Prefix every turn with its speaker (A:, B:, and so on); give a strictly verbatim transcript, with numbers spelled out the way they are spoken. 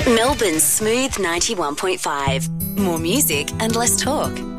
A: Melbourne's Smooth ninety-one point five. More music and less talk.